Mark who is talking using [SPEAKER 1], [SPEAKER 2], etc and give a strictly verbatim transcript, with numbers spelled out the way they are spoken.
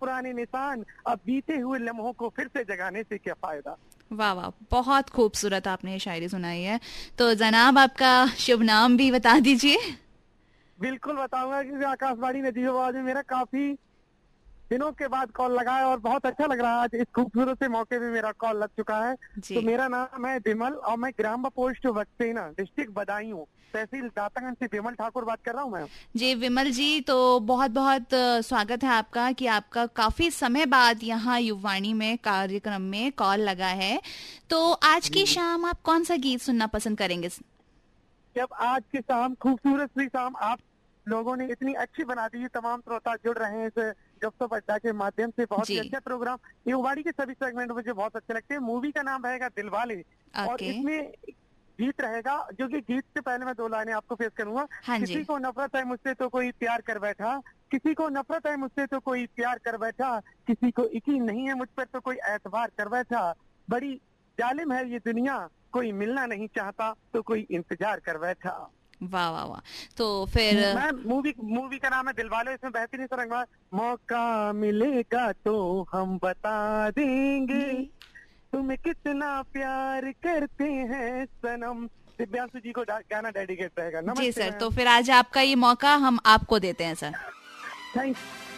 [SPEAKER 1] पुराने निशान, अब बीते हुए लम्हों को फिर से जगाने से क्या फायदा।
[SPEAKER 2] वाह वाह, बहुत खूबसूरत आपने ये शायरी सुनाई है। तो जनाब आपका शुभ नाम भी बता दीजिए।
[SPEAKER 1] बिल्कुल बताऊंगा, क्योंकि आकाशवाणी नजीबाबाद में मेरा काफी दिनों के बाद कॉल लगा है और बहुत अच्छा लग रहा है। आज इस खूबसूरत से मौके पे मेरा कॉल लग चुका है। तो मेरा नाम है विमल और मैं ग्राम पोस्ट वक्सेना, डिस्ट्रिक्ट बदायूं, तहसील दातागंज से विमल ठाकुर बात कर रहा हूँ मैं।
[SPEAKER 2] जी विमल जी, तो बहुत बहुत अ, स्वागत है आपका कि आपका काफी समय बाद यहाँ युवाणी में कार्यक्रम में कॉल लगा है। तो आज की शाम आप कौन सा गीत सुनना पसंद करेंगे?
[SPEAKER 1] जब आज की शाम, खूबसूरत सी शाम आप लोगों ने इतनी अच्छी बना दी, तमाम श्रोता जुड़ रहे हैं इस गपशप अड्डा के माध्यम से, बहुत ही अच्छा प्रोग्राम। युवाणी के सभी सेगमेंट मुझे बहुत अच्छे लगते हैं। मूवी का नाम रहेगा दिलवाले और इसमें गीत रहेगा, जो कि गीत से पहले मैं दो लाइनें आपको पेश करूंगा।
[SPEAKER 2] हाँ
[SPEAKER 1] किसी को नफरत है मुझसे तो कोई प्यार कर बैठा, किसी को नफरत है मुझसे तो कोई प्यार कर बैठा, किसी को यकीन नहीं है मुझ पर तो कोई एतबार कर बैठा, बड़ी जालिम है ये दुनिया, कोई मिलना नहीं चाहता तो कोई इंतजार कर बैठा।
[SPEAKER 2] वाह वाह वाह। तो फिर
[SPEAKER 1] मैं मूवी मूवी का नाम है दिलवाले। इसमें बेहतरीन सा रंग, मौका मिलेगा तो हम बता देंगे तुम्हें कितना प्यार करते हैं सनम। दिव्यांशु जी को गाना डेडिकेट रहेगा।
[SPEAKER 2] जी सर, तो फिर आज आपका ये मौका हम आपको देते हैं सर।
[SPEAKER 1] थैंक